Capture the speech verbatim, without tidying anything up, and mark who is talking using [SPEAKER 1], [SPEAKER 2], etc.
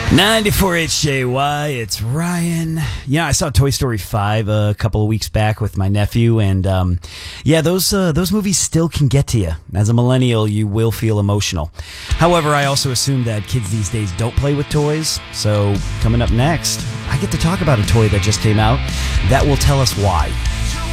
[SPEAKER 1] ninety-four H J Y, it's Ryan. Yeah, I saw Toy Story five a couple of weeks back with my nephew, and um, yeah, those uh, those movies still can get to you. As a millennial, you will feel emotional. However, I also assume that kids these days don't play with toys, so coming up next, I get to talk about a toy that just came out that will tell us why.